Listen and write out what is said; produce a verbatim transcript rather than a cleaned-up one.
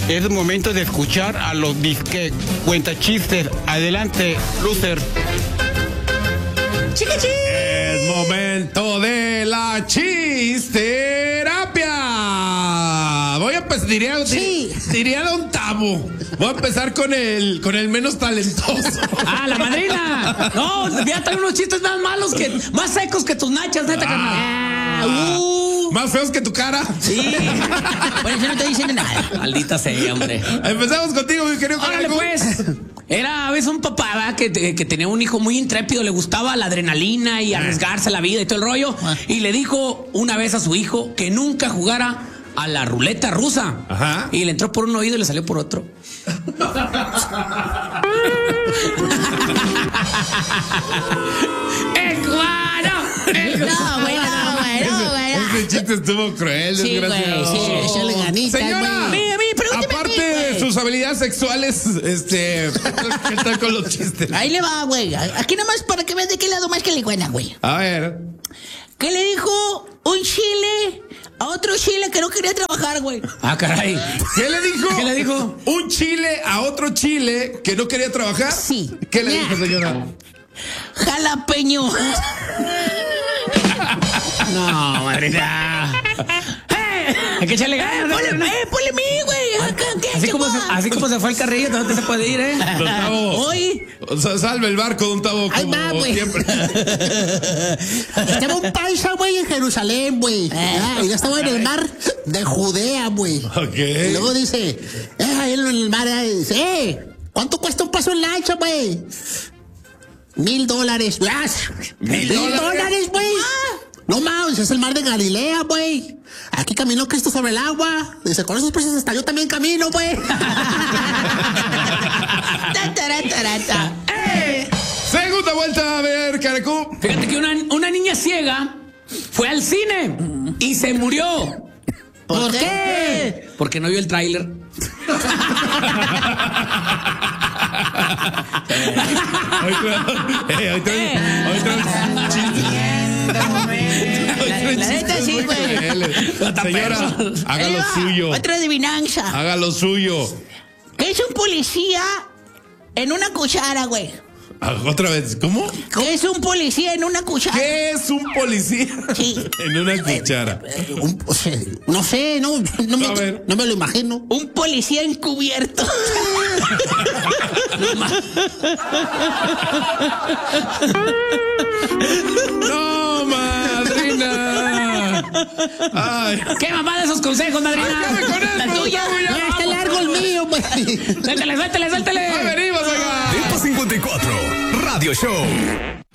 Es momento de escuchar a los disque cuentachistes. Adelante, Lucer. ¡Chiquichi! Es momento de la chisterapia. Voy a empezar, diría, Sí. diría Don Tabo. Voy a empezar con el, con el menos talentoso. ¡Ah, la madrina! No, ya trae unos chistes más malos que, más secos que tus nachas, neta, carnal. Ah, uh, Más feos que tu cara. sí. Bueno, yo no estoy diciendo nada. Maldita sea, hombre. Empezamos contigo, mi querido Órale, Caraco. pues. Era a veces un papá ¿verdad? que, que tenía un hijo muy intrépido, le gustaba la adrenalina y arriesgarse la vida y todo el rollo. Y le dijo una vez a su hijo que nunca jugara a la ruleta rusa. Ajá. Y le entró por un oído y le salió por otro. ¡El cubano! ¡El No, güey, no, güey, no, güey. no. Ese chiste estuvo cruel, Sí, desgraciado. güey, sí, échale ganitas, Señora, güey. Mira, mira, pregúnteme a mí, aparte de güey. sus habilidades sexuales, este, ¿qué tal con los chistes? Ahí le va, güey. Aquí nomás para que veas de qué lado más que le cuena, güey. A ver. ¿Qué le dijo un chile a otro chile que no quería trabajar, güey? Ah, caray. ¿Qué le dijo? ¿Qué le dijo? Un chile a otro chile que no quería trabajar. Sí. ¿Qué le Ya. dijo, señora? Jalapeño. No, madrina. Hay que echarle ganas. ¿no? Ponle, eh, ponle mí, güey. Acá, ¿qué? Así ¿Qué como, se, más? así como se fue el carrillo, no te se puede ir, ¿eh? Don Tavo. Hoy. O sea, salve el barco, Don Tavo, Ahí como va, güey. siempre. Estaba un paisa, güey, en Jerusalén, güey. Ah, y yo estaba en el mar de Judea, güey. Ok. Y luego dice, eh, ahí en el mar, eh, dice, eh, ¿cuánto cuesta un paso en lancha, güey? Mil dólares. Ah, Mil dólares? dólares, güey. No mames, es el mar de Galilea, güey. Aquí caminó Cristo sobre el agua. Dice, con esos precios hasta yo también camino, güey. Ta, tara, tara, ta. Eh. Segunda vuelta, a ver, Carecú. Fíjate que una, una niña ciega fue al cine y se murió. ¿Por qué? Porque no vio el tráiler. Hoy trae- eh, hoy trae- hoy trae chistes. Hoy trae La neta chistes sí, muy güey. crueles. Señora, haga Ahí lo va, suyo. Otra adivinanza. Haga lo suyo. ¿Qué es un policía en una cuchara, güey? Ah, otra vez, ¿cómo? ¿Qué es un policía en una cuchara? ¿Qué es un policía Sí. en una cuchara? Un- o sea, no sé, no, no, me, A ver. no me lo imagino. Un policía encubierto. ¡No, madrina! ¡Ay! ¿Qué mamá de esos consejos, madrina? ¡Acabe con esto, La tuya. Gustavo, ya! Ya está largo el mío, güey. Suéltale, suéltale, suéltale. ¡Ya venimos, oiga! Tiempo cincuenta y cuatro, Radio Show.